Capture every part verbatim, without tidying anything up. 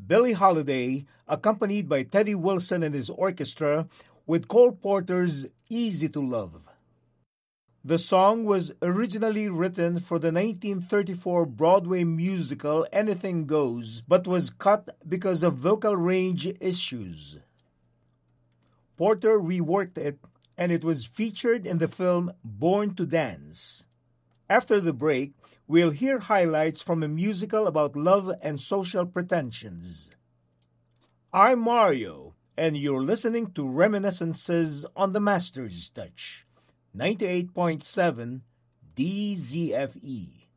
Billie Holiday, accompanied by Teddy Wilson and his orchestra, with Cole Porter's Easy to Love. The song was originally written for the nineteen thirty-four Broadway musical Anything Goes, but was cut because of vocal range issues. Porter reworked it, and it was featured in the film Born to Dance. After the break, we'll hear highlights from a musical about love and social pretensions. I'm Mario, and you're listening to Reminiscences on the Master's Touch. ninety-eight point seven D Z F E.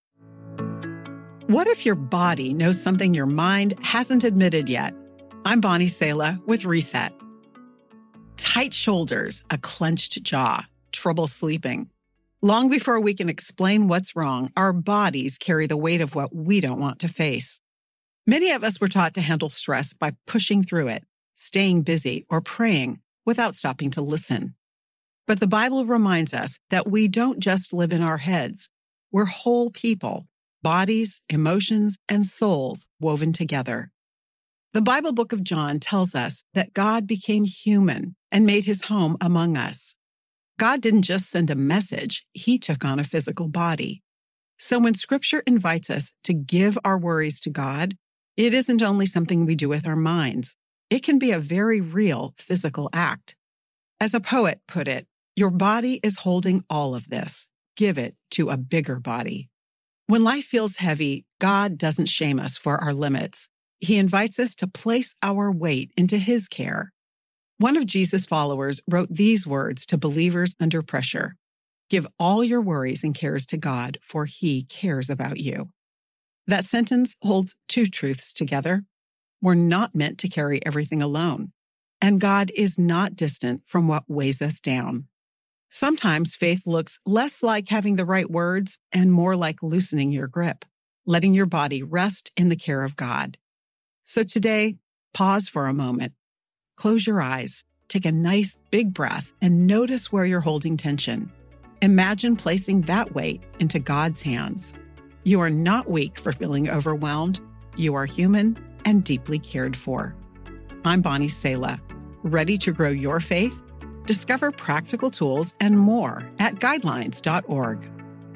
What if your body knows something your mind hasn't admitted yet? I'm Bonnie Sala with Reset. Tight shoulders, a clenched jaw, trouble sleeping. Long before we can explain what's wrong, our bodies carry the weight of what we don't want to face. Many of us were taught to handle stress by pushing through it, staying busy, or praying without stopping to listen. But the Bible reminds us that we don't just live in our heads. We're whole people, bodies, emotions, and souls woven together. The Bible book of John tells us that God became human and made his home among us. God didn't just send a message, he took on a physical body. So when Scripture invites us to give our worries to God, it isn't only something we do with our minds. It can be a very real physical act. As a poet put it, your body is holding all of this. Give it to a bigger body. When life feels heavy, God doesn't shame us for our limits. He invites us to place our weight into his care. One of Jesus' followers wrote these words to believers under pressure. Give all your worries and cares to God, for he cares about you. That sentence holds two truths together. We're not meant to carry everything alone, and God is not distant from what weighs us down. Sometimes faith looks less like having the right words and more like loosening your grip, letting your body rest in the care of God. So today, pause for a moment. Close your eyes, take a nice big breath, and notice where you're holding tension. Imagine placing that weight into God's hands. You are not weak for feeling overwhelmed. You are human and deeply cared for. I'm Bonnie Sala. Ready to grow your faith? Discover practical tools and more at guidelines dot org.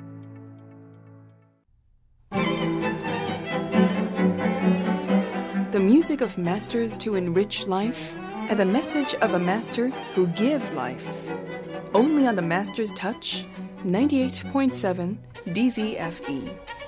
The music of masters to enrich life, and the message of a master who gives life. Only on the Master's Touch, ninety-eight point seven D Z F E.